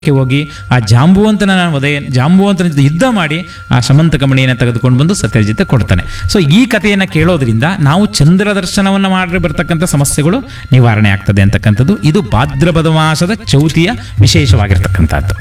ಹೋಗಿ ಆ ಜಾಂಬುವಂತನ ಜೊತೆ ಯುದ್ಧ ಮಾಡಿ ಆ ಸಮಂತಕ ಮಣಿಯನ್ನು ತೆಗೆದುಕೊಂಡು ಬಂದು ಸತ್ಯಜಿತ್ ಕೊಡ್ತಾನೆ. ಸೊ ಈ ಕಥೆಯನ್ನು ಕೇಳೋದ್ರಿಂದ ನಾವು ಚಂದ್ರ ದರ್ಶನವನ್ನು ಮಾಡಿ ಬರ್ತಕ್ಕಂಥ ಸಮಸ್ಯೆಗಳು ನಿವಾರಣೆ ಆಗ್ತದೆ ಅಂತಕ್ಕಂಥದ್ದು ಇದು ಭಾದ್ರಪದ ಮಾಸದ ಚೌತಿಯ ವಿಶೇಷವಾಗಿರ್ತಕ್ಕಂಥದ್ದು.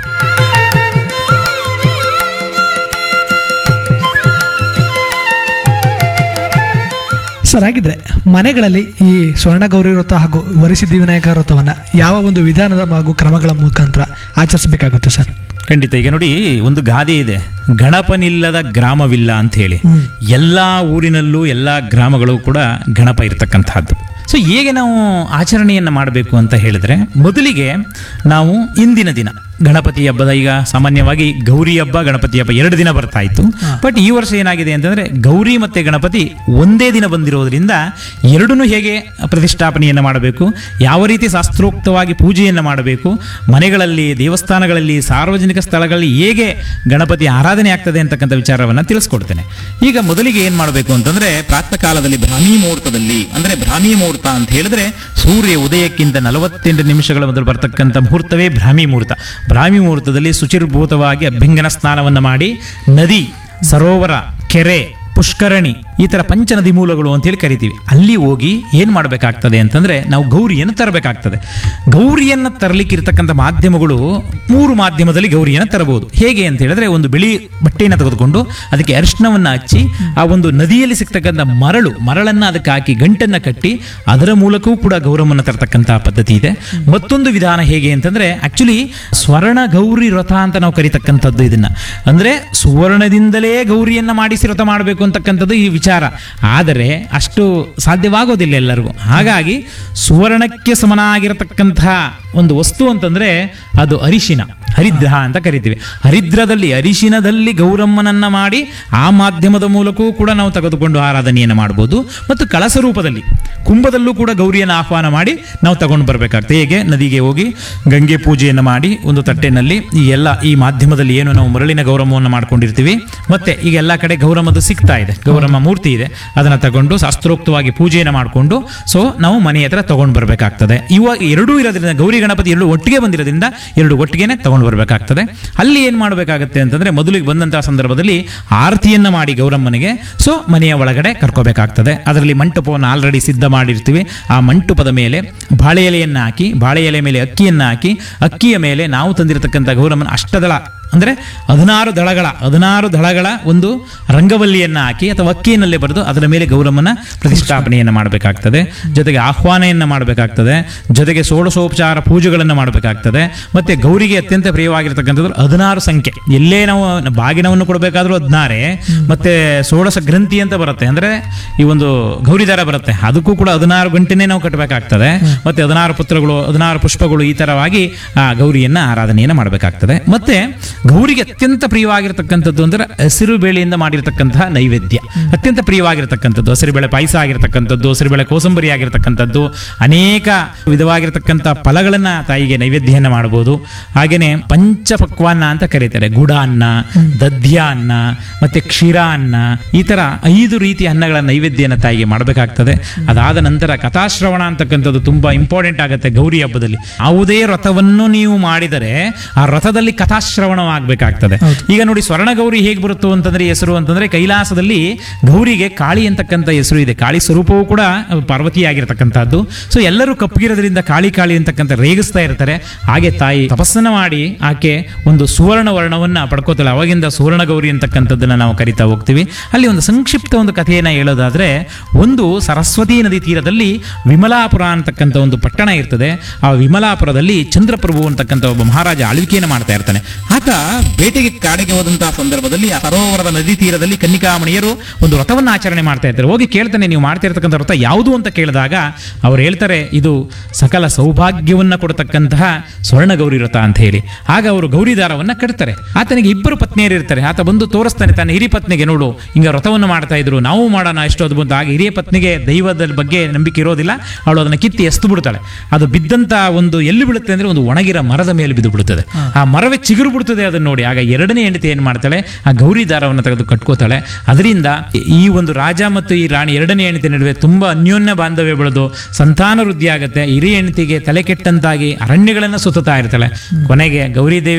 ಸರ್, ಹಾಗಿದ್ರೆ ಮನೆಗಳಲ್ಲಿ ಈ ಸ್ವರ್ಣಗೌರಿ ವ್ರತ ಹಾಗೂ ವರಸಿದ್ಧಿ ವಿನಾಯಕ ವ್ರತವನ್ನ ಯಾವ ಒಂದು ವಿಧಾನದ ಹಾಗೂ ಕ್ರಮಗಳ ಮುಖಾಂತರ ಆಚರಿಸಬೇಕಾಗುತ್ತೆ ಸರ್? ಖಂಡಿತ. ಈಗ ನೋಡಿ, ಒಂದು ಗಾದೆ ಇದೆ, ಗಣಪನಿಲ್ಲದ ಗ್ರಾಮವಿಲ್ಲ ಅಂತ ಹೇಳಿ. ಎಲ್ಲ ಊರಿನಲ್ಲೂ ಎಲ್ಲ ಗ್ರಾಮಗಳು ಕೂಡ ಗಣಪ ಇರತಕ್ಕಂತಹದ್ದು. ಸೊ ಹೇಗೆ ನಾವು ಆಚರಣೆಯನ್ನು ಮಾಡಬೇಕು ಅಂತ ಹೇಳಿದ್ರೆ, ಮೊದಲಿಗೆ ನಾವು ಇಂದಿನ ದಿನ ಗಣಪತಿ ಹಬ್ಬದ, ಈಗ ಸಾಮಾನ್ಯವಾಗಿ ಗೌರಿ ಹಬ್ಬ ಗಣಪತಿ ಹಬ್ಬ 2 ದಿನ ಬರ್ತಾ ಇತ್ತು. ಬಟ್ ಈ ವರ್ಷ ಏನಾಗಿದೆ ಅಂತಂದ್ರೆ ಗೌರಿ ಮತ್ತೆ ಗಣಪತಿ ಒಂದೇ ದಿನ ಬಂದಿರೋದ್ರಿಂದ ಎರಡನ್ನೂ ಹೇಗೆ ಪ್ರತಿಷ್ಠಾಪನೆಯನ್ನು ಮಾಡಬೇಕು, ಯಾವ ರೀತಿ ಶಾಸ್ತ್ರೋಕ್ತವಾಗಿ ಪೂಜೆಯನ್ನು ಮಾಡಬೇಕು, ಮನೆಗಳಲ್ಲಿ, ದೇವಸ್ಥಾನಗಳಲ್ಲಿ, ಸಾರ್ವಜನಿಕ ಸ್ಥಳಗಳಲ್ಲಿ ಹೇಗೆ ಗಣಪತಿ ಆರಾಧನೆ ಆಗ್ತದೆ ಅಂತಕ್ಕಂಥ ವಿಚಾರವನ್ನು ತಿಳಿಸ್ಕೊಡ್ತೇನೆ. ಈಗ ಮೊದಲಿಗೆ ಏನು ಮಾಡಬೇಕು ಅಂತಂದ್ರೆ, ಪ್ರಾತಃ ಕಾಲದಲ್ಲಿ ಬ್ರಾಹ್ಮಿ ಮುಹೂರ್ತದಲ್ಲಿ, ಅಂದ್ರೆ ಬ್ರಾಹ್ಮಿ ಮುಹೂರ್ತ ಅಂತ ಹೇಳಿದ್ರೆ ಸೂರ್ಯ ಉದಯಕ್ಕಿಂತ 48 ನಿಮಿಷಗಳ ಮೊದಲು ಬರ್ತಕ್ಕಂಥ ಮುಹೂರ್ತವೇ ಬ್ರಾಹ್ಮಿ ಮುಹೂರ್ತ. ಬ್ರಾಹ್ಮಿ ಮುಹೂರ್ತದಲ್ಲಿ ಶುಚಿರ್ಭೂತವಾಗಿ ಅಭ್ಯಂಗನ ಸ್ನಾನವನ್ನು ಮಾಡಿ ನದಿ, ಸರೋವರ, ಕೆರೆ, ಪುಷ್ಕರಣಿ, ಈ ಥರ ಪಂಚನದಿ ಮೂಲಗಳು ಅಂತೇಳಿ ಕರಿತೀವಿ. ಅಲ್ಲಿ ಹೋಗಿ ಏನು ಮಾಡಬೇಕಾಗ್ತದೆ ಅಂತಂದರೆ, ನಾವು ಗೌರಿಯನ್ನು ತರಬೇಕಾಗ್ತದೆ. ಗೌರಿಯನ್ನು ತರಲಿಕ್ಕಿರ್ತಕ್ಕಂಥ ಮಾಧ್ಯಮಗಳು 3 ಮಾಧ್ಯಮದಲ್ಲಿ ಗೌರಿಯನ್ನು ತರಬಹುದು. ಹೇಗೆ ಅಂತ ಹೇಳಿದ್ರೆ, ಒಂದು ಬಿಳಿ ಬಟ್ಟೆಯನ್ನು ತೆಗೆದುಕೊಂಡು ಅದಕ್ಕೆ ಅರಿಶಿಣವನ್ನು ಹಚ್ಚಿ ಆ ಒಂದು ನದಿಯಲ್ಲಿ ಸಿಗ್ತಕ್ಕಂಥ ಮರಳನ್ನು ಅದಕ್ಕೆ ಹಾಕಿ ಗಂಟನ್ನು ಕಟ್ಟಿ ಅದರ ಮೂಲಕವೂ ಕೂಡ ಗೌರವವನ್ನು ತರತಕ್ಕಂಥ ಪದ್ಧತಿ ಇದೆ. ಮತ್ತೊಂದು ವಿಧಾನ ಹೇಗೆ ಅಂತಂದರೆ, ಆ್ಯಕ್ಚುಲಿ ಸ್ವರ್ಣ ಗೌರಿ ವ್ರತ ಅಂತ ನಾವು ಕರಿತಕ್ಕಂಥದ್ದು ಇದನ್ನು. ಅಂದರೆ ಸುವರ್ಣದಿಂದಲೇ ಗೌರಿಯನ್ನು ಮಾಡಿಸಿ ವ್ರತ ಮಾಡಬೇಕು ಅಂತಕ್ಕಂಥದ್ದು ಈ ವಿಚಾರ. ಆದರೆ ಅಷ್ಟು ಸಾಧ್ಯವಾಗೋದಿಲ್ಲ ಎಲ್ಲರಿಗೂ. ಹಾಗಾಗಿ ಸುವರ್ಣಕ್ಕೆ ಸಮನಾಗಿರತಕ್ಕಂತಹ ಒಂದು ವಸ್ತು ಅಂತಂದ್ರೆ ಅದು ಅರಿಶಿನ, ಹರಿದ್ರ ಅಂತ ಕರಿತೀವಿ. ಹರಿದ್ರದಲ್ಲಿ, ಅರಿಶಿನದಲ್ಲಿ ಗೌರಮ್ಮನನ್ನ ಮಾಡಿ ಆ ಮಾಧ್ಯಮದ ಮೂಲಕವೂ ಕೂಡ ನಾವು ತೆಗೆದುಕೊಂಡು ಆರಾಧನೆಯನ್ನು ಮಾಡ್ಬೋದು. ಮತ್ತು ಕಳಸ ರೂಪದಲ್ಲಿ, ಕುಂಭದಲ್ಲೂ ಕೂಡ ಗೌರಿಯನ್ನು ಆಹ್ವಾನ ಮಾಡಿ ನಾವು ತಗೊಂಡು ಬರಬೇಕಾಗ್ತದೆ. ಹೇಗೆ ನದಿಗೆ ಹೋಗಿ ಗಂಗೆ ಪೂಜೆಯನ್ನು ಮಾಡಿ ಒಂದು ತಟ್ಟೆನಲ್ಲಿ ಈ ಮಾಧ್ಯಮದಲ್ಲಿ ಏನು ನಾವು ಮರಳಿನ ಗೌರಮ್ಮವನ್ನು ಮಾಡ್ಕೊಂಡಿರ್ತೀವಿ, ಮತ್ತೆ ಈಗ ಎಲ್ಲ ಕಡೆ ಗೌರಮ್ಮದು ಸಿಗ್ತಾ ಇದೆ, ಗೌರಮ್ಮ ಮೂರ್ತಿ ಇದೆ, ಅದನ್ನ ತಗೊಂಡು ಶಾಸ್ತ್ರೋಕ್ತವಾಗಿ ಪೂಜೆಯನ್ನು ಮಾಡಿಕೊಂಡು ನಾವು ಮನೆ ಹತ್ರ ತಗೊಂಡು ಬರಬೇಕಾಗ್ತದೆ. ಇವಾಗ ಎರಡೂ ಇರೋದ್ರಿಂದ, ಗೌರಿ ಗಣಪತಿ ಎರಡು ಒಟ್ಟಿಗೆ ಬಂದಿರೋದ್ರಿಂದ ಎರಡು ಒಟ್ಟಿಗೆನೆ ತಗೊಂಡು ಬರಬೇಕಾಗ್ತದೆ. ಅಲ್ಲಿ ಏನ್ ಮಾಡಬೇಕಾಗತ್ತೆ ಅಂತಂದ್ರೆ, ಮೊದಲಿಗೆ ಬಂದಂತಹ ಸಂದರ್ಭದಲ್ಲಿ ಆರತಿಯನ್ನ ಮಾಡಿ ಗೌರಮ್ಮನಿಗೆ ಮನೆಯ ಒಳಗಡೆ ಕರ್ಕೋಬೇಕಾಗ್ತದೆ. ಅದರಲ್ಲಿ ಮಂಟಪವನ್ನು ಆಲ್ರೆಡಿ ಸಿದ್ಧ ಮಾಡಿರ್ತೀವಿ. ಆ ಮಂಟಪದ ಮೇಲೆ ಬಾಳೆ ಎಲೆಯನ್ನು ಹಾಕಿ, ಬಾಳೆ ಎಲೆ ಮೇಲೆ ಅಕ್ಕಿಯನ್ನು ಹಾಕಿ, ಅಕ್ಕಿಯ ಮೇಲೆ ನಾವು ತಂದಿರತಕ್ಕಂಥ ಗೌರಮ್ಮನ ಅಷ್ಟದಳ ಅಂದರೆ 16 ದಳಗಳ ಒಂದು ರಂಗವಲ್ಲಿಯನ್ನು ಹಾಕಿ ಅಥವಾ ಅಕ್ಕಿಯನ್ನಲ್ಲೇ ಬರೆದು ಅದರ ಮೇಲೆ ಗೌರಮ್ಮನ ಪ್ರತಿಷ್ಠಾಪನೆಯನ್ನು ಮಾಡಬೇಕಾಗ್ತದೆ. ಜೊತೆಗೆ ಆಹ್ವಾನೆಯನ್ನು ಮಾಡಬೇಕಾಗ್ತದೆ. ಜೊತೆಗೆ ಷೋಡಶೋಪಚಾರ ಪೂಜೆಗಳನ್ನು ಮಾಡಬೇಕಾಗ್ತದೆ. ಮತ್ತೆ ಗೌರಿಗೆ ಅತ್ಯಂತ ಪ್ರಿಯವಾಗಿರ್ತಕ್ಕಂಥದ್ದು 16 ಸಂಖ್ಯೆ. ಎಲ್ಲೇ ನಾವು ಬಾಗಿನವನ್ನು ಕೊಡಬೇಕಾದ್ರೂ 16, ಮತ್ತೆ ಷೋಡಶ ಗ್ರಂಥಿ ಅಂತ ಬರುತ್ತೆ, ಅಂದ್ರೆ ಈ ಒಂದು ಗೌರಿದಾರ ಬರುತ್ತೆ, ಅದಕ್ಕೂ ಕೂಡ 16 ಗಂಟೆನೇ ನಾವು ಕಟ್ಟಬೇಕಾಗ್ತದೆ. ಮತ್ತೆ 16 ಪುತ್ರಗಳು, 16 ಪುಷ್ಪಗಳು, ಈ ತರವಾಗಿ ಆ ಗೌರಿಯನ್ನ ಆರಾಧನೆಯನ್ನು ಮಾಡಬೇಕಾಗ್ತದೆ. ಮತ್ತೆ ಗೌರಿಗೆ ಅತ್ಯಂತ ಪ್ರಿಯವಾಗಿರ್ತಕ್ಕಂಥದ್ದು ಅಂದ್ರೆ ಹಸಿರು ಬೇಳೆಯಿಂದ ಮಾಡಿರ್ತಕ್ಕಂತಹ ನೈವೇದ್ಯ ಅತ್ಯಂತ ಪ್ರಿಯವಾಗಿರ್ತಕ್ಕಂಥದ್ದು. ಹಸಿರುಬೇಳೆ ಪಾಯಸ ಆಗಿರ್ತಕ್ಕಂಥದ್ದು, ಹಸಿರುಬೇಳೆ ಕೋಸಂಬರಿ ಆಗಿರ್ತಕ್ಕಂಥದ್ದು, ಅನೇಕ ವಿಧವಾಗಿರ್ತಕ್ಕಂಥ ಫಲಗಳನ್ನ ತಾಯಿಗೆ ನೈವೇದ್ಯವನ್ನು ಮಾಡಬಹುದು. ಹಾಗೇನೆ ಪಂಚಪಕ್ವಾನ್ನ ಅಂತ ಕರೀತಾರೆ. ಗುಡಾನ್ನ, ದಧ್ಯಾನ್ನ, ಮತ್ತೆ ಕ್ಷೀರಾನ್ನ, ಈ ತರ 5 ರೀತಿಯ ಅನ್ನಗಳ ನೈವೇದ್ಯನ ತಾಯಿಗೆ ಮಾಡಬೇಕಾಗ್ತದೆ. ಅದಾದ ನಂತರ ಕಥಾಶ್ರವಣ ಅಂತಕ್ಕಂಥದ್ದು ತುಂಬಾ ಇಂಪಾರ್ಟೆಂಟ್ ಆಗುತ್ತೆ ಗೌರಿ ಹಬ್ಬದಲ್ಲಿ. ಯಾವುದೇ ವ್ರತವನ್ನು ನೀವು ಮಾಡಿದರೆ ಆ ವ್ರತದಲ್ಲಿ ಕಥಾಶ್ರವಣ ಆಗ್ಬೇಕಾಗ್ತದೆ. ಈಗ ನೋಡಿ, ಸ್ವರ್ಣ ಗೌರಿ ಹೇಗೆ ಬರುತ್ತೋ ಅಂತಂದ್ರೆ ಹೆಸರು ಅಂತಂದ್ರೆ, ಕೈಲಾಸದಲ್ಲಿ ಗೌರಿಗೆ ಕಾಳಿ ಅಂತಕ್ಕಂಥ ಹೆಸರು ಇದೆ. ಕಾಳಿ ಸ್ವರೂಪವೂ ಕೂಡ ಪಾರ್ವತಿ ಆಗಿರತಕ್ಕಂಥದ್ದು. ಸೊ ಎಲ್ಲರೂ ಕಪ್ಪಗಿರೋದ್ರಿಂದ ಕಾಳಿ ಅಂತಕ್ಕಂಥ ರೇಗಿಸ್ತಾ ಇರ್ತಾರೆ. ಹಾಗೆ ತಾಯಿ ತಪಸ್ಸನ್ನ ಮಾಡಿ ಆಕೆ ಒಂದು ಸುವರ್ಣ ವರ್ಣವನ್ನ ಪಡ್ಕೋತಾಳೆ. ಅವಾಗಿಂದ ಸುವರ್ಣ ಗೌರಿ ಅಂತಕ್ಕಂಥದ್ದನ್ನ ನಾವು ಕರಿತಾ ಹೋಗ್ತೀವಿ. ಅಲ್ಲಿ ಒಂದು ಸಂಕ್ಷಿಪ್ತ ಒಂದು ಕಥೆಯನ್ನ ಹೇಳೋದಾದ್ರೆ, ಒಂದು ಸರಸ್ವತಿ ನದಿ ತೀರದಲ್ಲಿ ವಿಮಲಾಪುರ ಅಂತಕ್ಕಂಥ ಒಂದು ಪಟ್ಟಣ ಇರ್ತದೆ. ಆ ವಿಮಲಾಪುರದಲ್ಲಿ ಚಂದ್ರಪ್ರಭು ಅಂತಕ್ಕಂಥ ಒಬ್ಬ ಮಹಾರಾಜ ಆಳ್ವಿಕೆಯನ್ನು ಮಾಡ್ತಾ ಇರ್ತಾನೆ. ಆತ ಬೇಟೆಗೆ ಕಾಡಿಗೆ ಹೋದಂತಹ ಸಂದರ್ಭದಲ್ಲಿ ಆ ಸರೋವರದ ನದಿ ತೀರದಲ್ಲಿ ಕನ್ನಿಕಾಮಣಿಯರು ಒಂದು ವ್ರತವನ್ನು ಆಚರಣೆ ಮಾಡ್ತಾ ಇರ್ತಾರೆ. ಹೋಗಿ ಕೇಳ್ತಾನೆ, ನೀವು ಮಾಡ್ತಾ ಇರ್ತಕ್ಕಂಥ ವ್ರತ ಯಾವುದು ಅಂತ ಕೇಳಿದಾಗ ಅವ್ರು ಹೇಳ್ತಾರೆ, ಇದು ಸಕಲ ಸೌಭಾಗ್ಯವನ್ನ ಕೊಡತಕ್ಕಂತಹ ಸ್ವರ್ಣ ಗೌರಿ ವ್ರತ ಅಂತ ಹೇಳಿ. ಆಗ ಅವರು ಗೌರಿದಾರವನ್ನ ಕಟ್ತಾರೆ. ಆತನಿಗೆ 2 ಪತ್ನಿಯರು ಇರ್ತಾರೆ. ಆತ ಬಂದು ತೋರಿಸ್ತಾನೆ ತನ್ನ ಹಿರಿಯ ಪತ್ನಿಗೆ, ನೋಡು ಹಿಂಗ ವ್ರತವನ್ನು ಮಾಡ್ತಾ ಇದ್ರು, ನಾವು ಮಾಡೋಣ ಎಷ್ಟು ಅದ್ಭುತ. ಆಗ ಹಿರಿಯ ಪತ್ನಿಗೆ ದೈವದ ಬಗ್ಗೆ ನಂಬಿಕೆ ಇರೋದಿಲ್ಲ. ಅವಳು ಅದನ್ನ ಕಿತ್ತಿ ಎಸ್ತು ಬಿಡ್ತಾಳೆ. ಅದು ಬಿದ್ದಂತ ಒಂದು ಎಲ್ಲಿ ಬೀಳುತ್ತೆ ಅಂದ್ರೆ ಒಂದು ಒಣಗಿರ ಮರದ ಮೇಲೆ ಬಿದ್ದು ಬಿಡುತ್ತದೆ. ಆ ಮರವೇ ಚಿಗುರು ಬಿಡುತ್ತದೆ. ಅದನ್ನ ನೋಡಿ. ಆಗ ಎರಡನೇ ಹೆಂಡತಿ ಏನು ಮಾಡ್ತಾಳೆ, ಆ ಗೌರಿ ದಾರವನ್ನು ತೆಗೆದು ಕಟ್ಕೋತಾಳೆ. ಅದರಿಂದ ಈ ಒಂದು ರಾಜ ಮತ್ತು ಈ ರಾಣಿ ಎರಡನೇ ಹೆಂಡತಿ ನಡುವೆ ತುಂಬಾ ಅನ್ಯೋನ್ಯ ಬಾಂಧವ್ಯ ಬೆಳೆದು ಸಂತಾನ ವೃದ್ಧಿ ಆಗುತ್ತೆ. ಹಿರಿಯ ಹೆಂಡತಿಗೆ ತಲೆ ಕೆಟ್ಟಂತಾಗಿ ಅರಣ್ಯಗಳನ್ನು ಸುತ್ತಾ ಇರ್ತಾಳೆ. ಕೊನೆಗೆ ಗೌರಿದೇವಿ